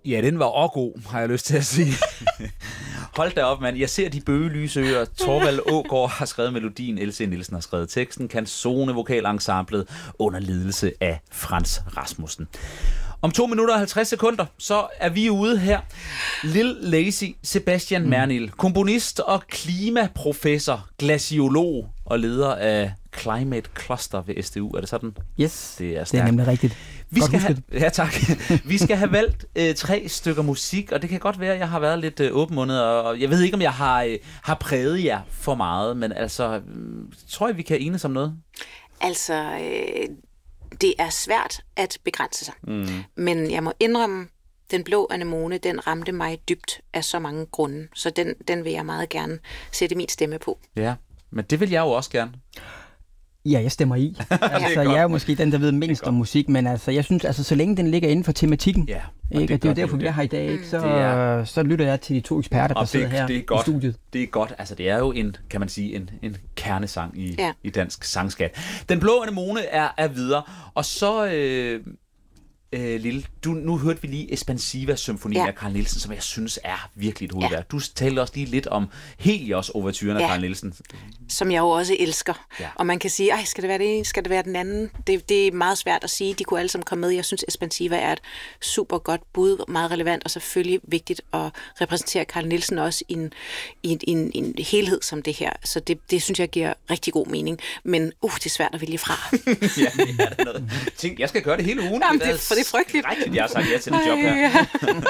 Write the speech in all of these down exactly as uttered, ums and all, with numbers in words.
Ja, den var også god, har jeg lyst til at sige. Hold da op, mand. Jeg ser de bøgelyse øer. Torvald Aagaard har skrevet melodien, L C Nielsen har skrevet teksten, Canzone vokalensemblet under ledelse af Frans Rasmussen. Om to minutter og halvtreds sekunder, så er vi ude her. Lil Lazy, Sebastian mm. Mernil, komponist og klimaprofessor, glaciolog og leder af Climate Cluster ved S D U. Er det sådan? Yes, det er, det er nemlig rigtigt. Vi skal, have, ja, tak. Vi skal have valgt øh, tre stykker musik, og det kan godt være, at jeg har været lidt øh, åbenmundet, og jeg ved ikke, om jeg har, øh, har præget jer for meget, men altså, øh, tror jeg, vi kan enes om noget? Altså, øh, det er svært at begrænse sig, mm. men jeg må indrømme, Den Blå Anemone, den ramte mig dybt af så mange grunde, så den, den vil jeg meget gerne sætte min stemme på. Ja, men det vil jeg jo også gerne. Ja, jeg stemmer i. Altså, jeg er jo måske den, der ved mindst om musik, men altså, jeg synes, altså, så længe den ligger inden for tematikken, ja, og ikke? Det, det er jo derfor, vi er her i dag, ikke? Så, er... så lytter jeg til de to eksperter, der og sidder det, her det er godt, i studiet. Det er godt. Altså, det er jo en, kan man sige, en, en kernesang i, ja. i dansk sangskat. Den Blå Anemone er, er videre, og så... Øh, Øh, Lille, du, nu hørte vi lige Espansiva-symfonien ja. af Carl Nielsen, som jeg synes er virkelig et hovedværk. Ja. Du talte også lige lidt om Helios-overturen af ja. Carl Nielsen. Som jeg jo også elsker. Ja. Og man kan sige, ej, skal det være det ene, skal det være den anden? Det, det er meget svært at sige. De kunne alle sammen komme med. Jeg synes, Espansiva er et super godt bud, meget relevant, og selvfølgelig vigtigt at repræsentere Carl Nielsen også i en, i en, i en, i en helhed som det her. Så det, det synes jeg giver rigtig god mening. Men uh, det er svært at vælge fra. Ja, det er noget. Tænk, jeg skal gøre det hele ugen. Jamen, det, for det er frygteligt. Rigtigt, jeg har sagt ja til det job her.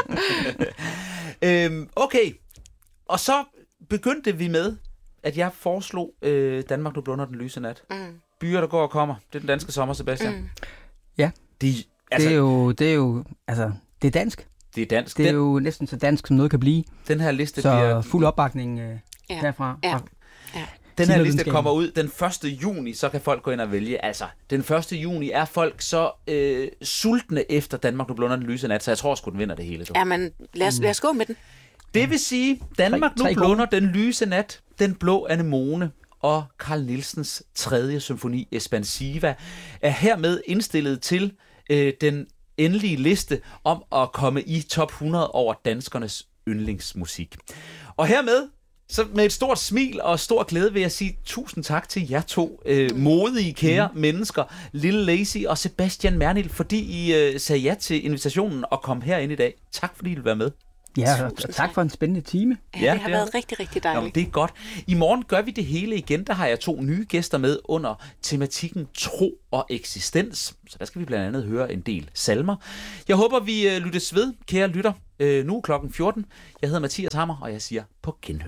øhm, okay, og så begyndte vi med, at jeg foreslog øh, Danmark, nu blunder den lyse nat. Mm. Byer, der går og kommer. Det er den danske sommer, Sebastian. Mm. Ja, De, altså, det, er jo, det er jo, altså, det er dansk. Det er dansk. Det er den, jo næsten så dansk, som noget kan blive. Den her liste så bliver... fuld opbakning øh, ja. herfra. Ja. Ja. Den her liste kommer ud den første juni, så kan folk gå ind og vælge. Altså, den første juni er folk så øh, sultne efter Danmark, nu blunder den lyse nat, så jeg tror sgu, den vinder det hele. Så. Ja, men lad os, lad os gå med den. Det vil sige, Danmark, nu blunder den lyse nat, Den Blå Anemone og Carl Nielsens tredje symfoni, Espansiva, er hermed indstillet til øh, den endelige liste om at komme i top hundrede over danskernes yndlingsmusik. Og hermed, så med et stort smil og stor glæde vil jeg sige tusind tak til jer to øh, modige, kære mm. mennesker, Lille Lazy og Sebastian Mernil, fordi I øh, sagde ja til invitationen og kom herind i dag. Tak fordi I vil være med. Ja, og tak for en spændende time. Ja, ja det har det været er... rigtig, rigtig dejligt. Nå, det er godt. I morgen gør vi det hele igen. Der har jeg to nye gæster med under tematikken tro og eksistens. Så der skal vi blandt andet høre en del salmer. Jeg håber, vi øh, lyttes ved, kære lytter. Øh, nu klokken fjorten. Jeg hedder Mathias Hammer, og jeg siger på genhør.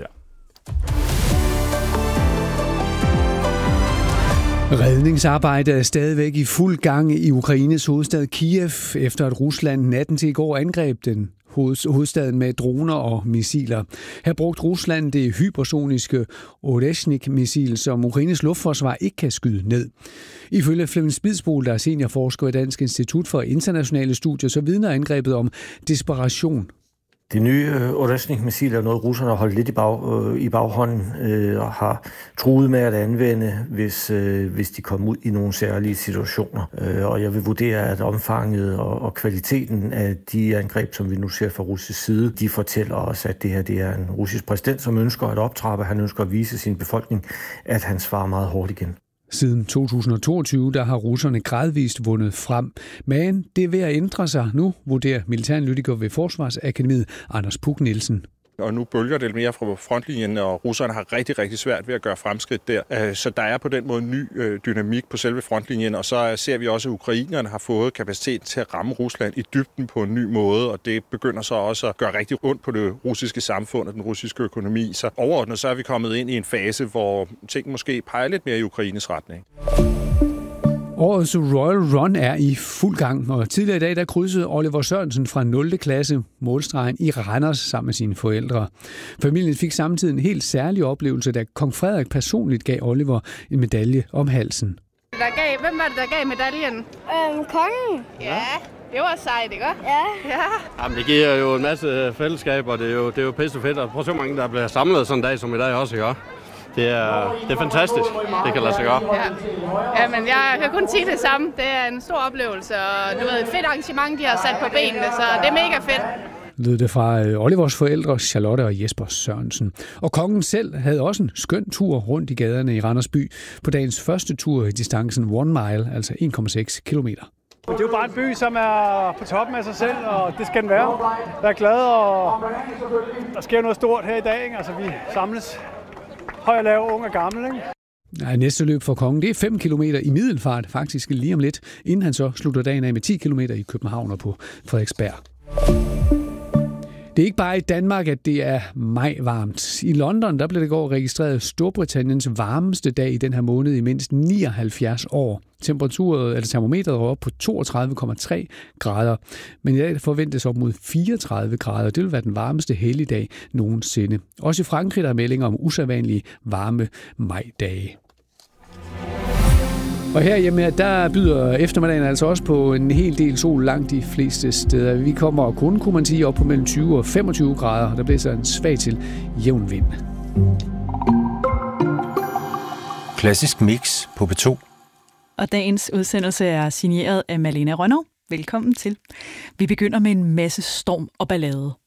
Redningsarbejdet er stadigvæk i fuld gang i Ukraines hovedstad Kiev, efter at Rusland natten til i går angreb den hovedstaden med droner og missiler. Her brugte Rusland det hypersoniske Oreshnik-missil, som Ukraines luftforsvar ikke kan skyde ned. Ifølge Flemming Spidsbol, der er seniorforsker i Dansk Institut for Internationale Studier, så vidner angrebet om desperation. Det nye Oreshnik-missil er noget, russerne har holdt lidt i, bag, øh, i baghånden øh, og har truet med at anvende, hvis, øh, hvis de kommer ud i nogle særlige situationer. Øh, og jeg vil vurdere, at omfanget og, og kvaliteten af de angreb, som vi nu ser fra russisk side, de fortæller os, at det her det er en russisk præsident, som ønsker at optrappe. Han ønsker at vise sin befolkning, at han svarer meget hårdt igen. Siden to tusind og toogtyve der har russerne gradvist vundet frem, men det er ved at ændre sig nu, vurderer militæranalytiker ved Forsvarsakademiet Anders Puk Nielsen. Og nu bølger det mere fra frontlinjen, og russerne har rigtig, rigtig svært ved at gøre fremskridt der. Så der er på den måde ny dynamik på selve frontlinjen, og så ser vi også, at ukrainerne har fået kapacitet til at ramme Rusland i dybden på en ny måde, og det begynder så også at gøre rigtig ondt på det russiske samfund og den russiske økonomi. Så overordnet så er vi kommet ind i en fase, hvor ting måske peger lidt mere i Ukraines retning. Årets Royal Run er i fuld gang, og tidligere i dag der krydsede Oliver Sørensen fra nul klasse målstregen i Randers sammen med sine forældre. Familien fik samtidig en helt særlig oplevelse, da kong Frederik personligt gav Oliver en medalje om halsen. Der gav, hvem var det, der gav medaljen? Øhm, kongen. Ja, det var sejt, ikke? Ja. Ja. Jamen, det giver jo en masse fællesskab, og det er jo, det er jo pisse fedt. Og prøv så mange, der bliver samlet sådan en dag som i dag også, ikke? Det er, det er fantastisk. Det kan lade sig gøre. Ja. ja, men jeg kan kun sige det samme. Det er en stor oplevelse, og du ved, et fedt arrangement, de har sat på benene, så det er mega fedt. Lød det fra Olivers forældre, Charlotte og Jesper Sørensen. Og kongen selv havde også en skøn tur rundt i gaderne i Randers by på dagens første tur i distancen One Mile, altså en komma seks kilometer. Det er jo bare en by, som er på toppen af sig selv, og det skal den være. Jeg er glad, og der sker noget stort her i dag. Ikke? Altså, vi samles høj og lav, ung og gammel. Ikke? Ja, næste løb for kongen, det er fem kilometer i middelfart, faktisk lige om lidt, inden han så slutter dagen af med ti kilometer i København og på Frederiksberg. Det er ikke bare i Danmark, at det er majvarmt. I London der blev det i går registreret Storbritanniens varmeste dag i den her måned i mindst nioghalvfjerds år. Temperaturen, eller termometeret var op på toogtredive komma tre grader, men i dag forventes op mod fireogtredive grader. Det vil være den varmeste helligdag nogensinde. Også i Frankrig der er meldinger om usædvanlige varme majdage. Og herhjemme, der byder eftermiddagen altså også på en hel del sol langt de fleste steder. Vi kommer kun, kunne man sige, op på mellem tyve og femogtyve grader, og der blæser en svag til jævn vind. Klassisk mix på P to. Og dagens udsendelse er signeret af Malene Rønnow. Velkommen til. Vi begynder med en masse storm og ballade.